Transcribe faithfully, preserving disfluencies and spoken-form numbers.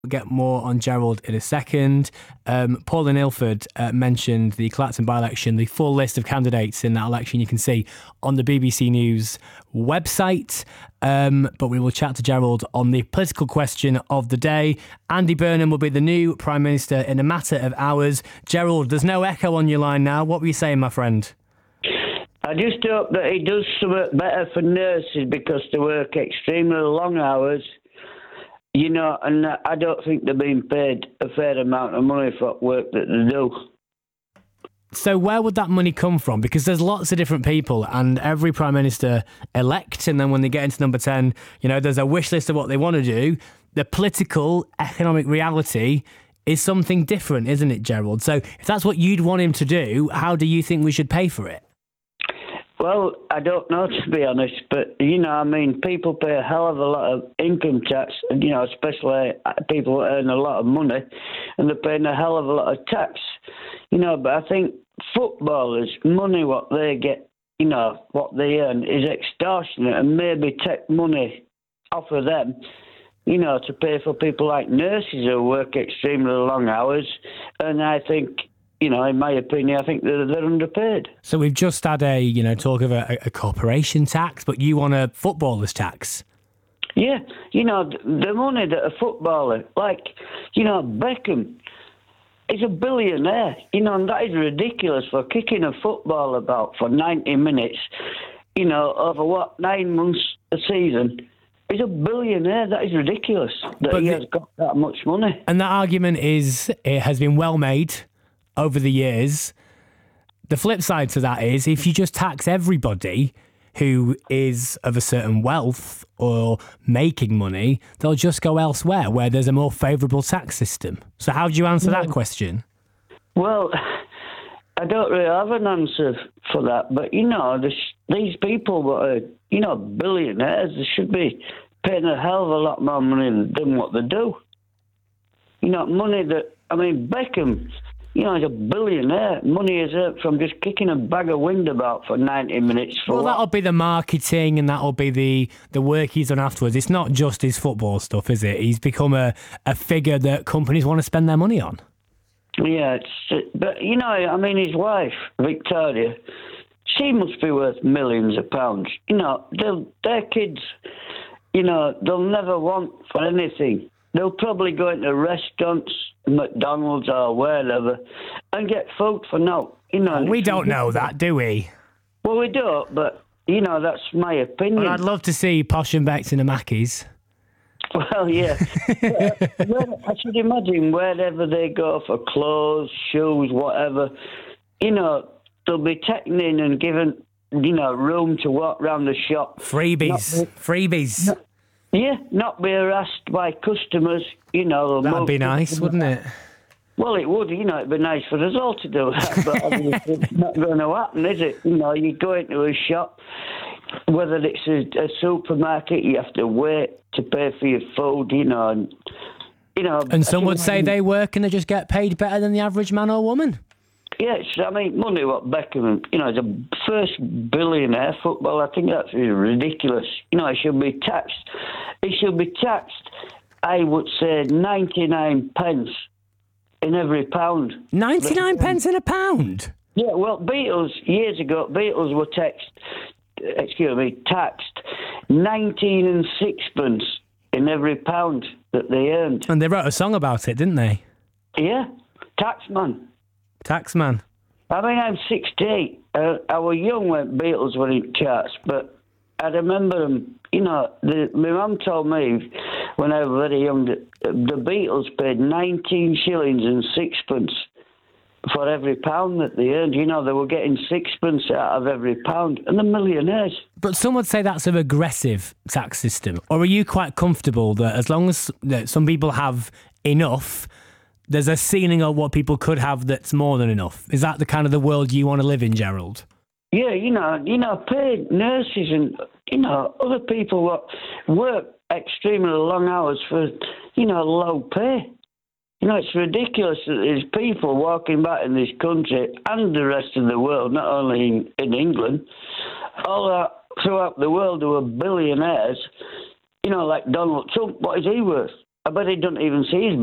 We'll get more on Gerald in a second. Um, Paul in Ilford uh, mentioned the Clacton by-election. The full list of candidates in that election you can see on the B B C News website. Um, but we will chat to Gerald on the political question of the day. Andy Burnham will be the new Prime Minister in a matter of hours. Gerald, there's no echo on your line now. What were you saying, my friend? I just hope that he does something better for nurses because they work extremely long hours. You know, and I don't think they're being paid a fair amount of money for work that they do. So where would that money come from? Because there's lots of different people and every Prime Minister elect, and then when they get into number ten, you know, there's a wish list of what they want to do. The political, economic reality is something different, isn't it, Gerald? So if that's what you'd want him to do, how do you think we should pay for it? Well, I don't know, to be honest, but, you know, I mean, people pay a hell of a lot of income tax, you know, especially people who earn a lot of money, and they're paying a hell of a lot of tax, you know, but I think footballers, money what they get, you know, what they earn is extortionate, and maybe take money off of them, you know, to pay for people like nurses who work extremely long hours, and I think... You know, in my opinion, I think they're, they're underpaid. So we've just had a, you know, talk of a, a corporation tax, but you want a footballer's tax? Yeah, you know, the money that a footballer, like, you know, Beckham, is a billionaire. You know, and that is ridiculous for kicking a football about for ninety minutes, you know, over what, nine months a season. He's a billionaire. That is ridiculous that but he the, has got that much money. And that argument is, it has been well made over the years. The flip side to that is if you just tax everybody who is of a certain wealth or making money, they'll just go elsewhere where there's a more favourable tax system. So how do you answer that question? Well, I don't really have an answer for that, but, you know, this, these people that are, you know, billionaires, they should be paying a hell of a lot more money than what they do. You know, money that, I mean, Beckham... You know, he's a billionaire. Money is earned from just kicking a bag of wind about for ninety minutes. For well, what? That'll be the marketing and that'll be the, the work he's done afterwards. It's not just his football stuff, is it? He's become a, a figure that companies want to spend their money on. Yeah, it's, but, you know, I mean, his wife, Victoria, she must be worth millions of pounds. You know, their kids, you know, they'll never want for anything. They'll probably go into restaurants, McDonald's or wherever, and get food for no. You know, we don't know that, do we? Well, we don't, but, you know, that's my opinion. Well, I'd love to see Posh and Bex in a Mackey's. Well, yeah. But, well, I should imagine wherever they go for clothes, shoes, whatever, you know, they'll be taken in and given, you know, room to walk around the shop. Freebies. Not, Freebies. Not, Yeah, not be harassed by customers, you know. That'd be nice, wouldn't it? Well, it would, you know, it'd be nice for us all to do that, but obviously it's not going to happen, is it? You know, you go into a shop, whether it's a, a supermarket, you have to wait to pay for your food, you know, and, you know... And some would say they work and they just get paid better than the average man or woman. Yes, I mean, money what Beckham, you know, is a first billionaire footballer. I think that's ridiculous. You know, he should be taxed. He should be taxed, I would say, ninety-nine pence in every pound. ninety-nine pence in a pound? Yeah, well, Beatles, years ago, Beatles were taxed, excuse me, taxed nineteen and sixpence in every pound that they earned. And they wrote a song about it, didn't they? Yeah, Taxman. Taxman. I mean, I'm sixty-eight. Uh, I was young when Beatles were in charts, but I remember them, you know, the, my mum told me when I was very young that the Beatles paid nineteen shillings and sixpence for every pound that they earned. You know, they were getting sixpence out of every pound, and they're millionaires. But some would say that's a regressive tax system. Or are you quite comfortable that as long as that some people have enough, there's a ceiling of what people could have that's more than enough? Is that the kind of the world you want to live in, Gerald? Yeah, you know, you know, paid nurses and, you know, other people what work extremely long hours for, you know, low pay. You know, it's ridiculous that there's people walking back in this country and the rest of the world, not only in, in England, all out, throughout the world who are billionaires, you know, like Donald Trump. What is he worth? I bet he doesn't even see his